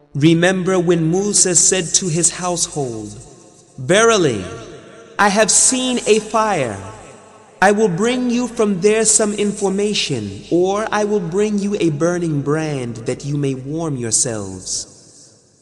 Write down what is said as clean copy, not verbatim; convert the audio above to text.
Remember when Musa said to his household, "Verily, I have seen a fire. I will bring you from there some information, or I will bring you a burning brand that you may warm yourselves."